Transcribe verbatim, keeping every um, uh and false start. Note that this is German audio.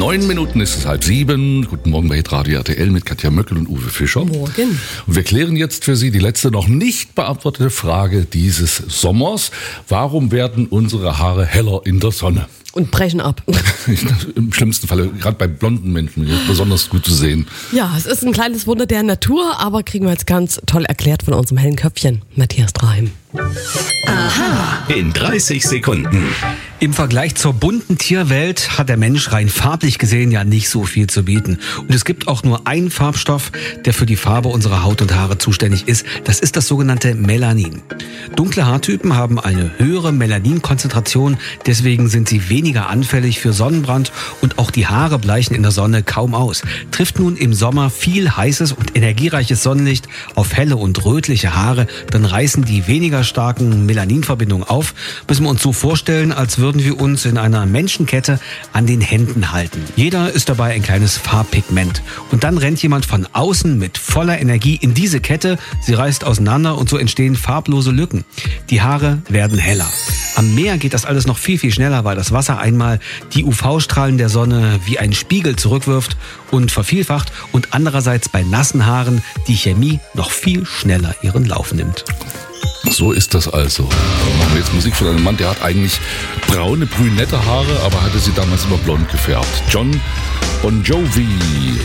Neun Minuten ist es halb sieben. Guten Morgen bei Hitradio R T L mit Katja Möckel und Uwe Fischer. Morgen. Und wir klären jetzt für Sie die letzte noch nicht beantwortete Frage dieses Sommers. Warum werden unsere Haare heller in der Sonne? Und brechen ab. Im schlimmsten Falle, gerade bei blonden Menschen, ist besonders gut zu sehen. Ja, es ist ein kleines Wunder der Natur, aber kriegen wir jetzt ganz toll erklärt von unserem hellen Köpfchen, Matthias Draheim. Aha. In dreißig Sekunden. Im Vergleich zur bunten Tierwelt hat der Mensch rein farblich gesehen ja nicht so viel zu bieten. Und es gibt auch nur einen Farbstoff, der für die Farbe unserer Haut und Haare zuständig ist. Das ist das sogenannte Melanin. Dunkle Haartypen haben eine höhere Melaninkonzentration, deswegen sind sie weniger anfällig für Sonnenbrand und auch die Haare bleichen in der Sonne kaum aus. Trifft nun im Sommer viel heißes und energiereiches Sonnenlicht auf helle und rötliche Haare, dann reißen die weniger starken Melaninverbindungen auf. Müssen wir uns so vorstellen, als würden wir uns in einer Menschenkette an den Händen halten. Jeder ist dabei ein kleines Farbpigment. Und dann rennt jemand von außen mit voller Energie in diese Kette. Sie reißt auseinander und so entstehen farblose Lücken. Die Haare werden heller. Am Meer geht das alles noch viel, viel schneller, weil das Wasser einmal die U V-Strahlen der Sonne wie ein Spiegel zurückwirft und vervielfacht und andererseits bei nassen Haaren die Chemie noch viel schneller ihren Lauf nimmt. So ist das also. Dann machen wir jetzt Musik von einem Mann, der hat eigentlich braune, brünette Haare, aber hatte sie damals immer blond gefärbt. John Bon Jovi.